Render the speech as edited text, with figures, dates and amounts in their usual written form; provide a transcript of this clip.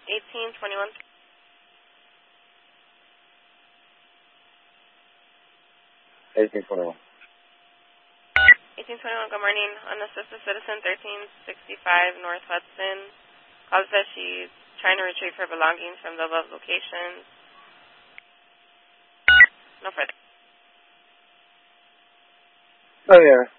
1821. 1821. 1821, good morning. Unassisted citizen, 1365 North Hudson. Calls that she's trying to retrieve her belongings from the above locations. No further. Oh, yeah.